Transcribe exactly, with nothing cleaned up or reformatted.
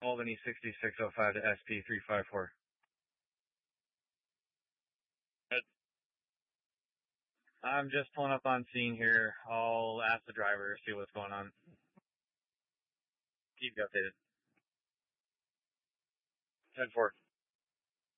Albany sixty-six oh five to S P three five four. Good. I'm just pulling up on scene here. I'll ask the driver, see what's going on. Keep you updated. ten four.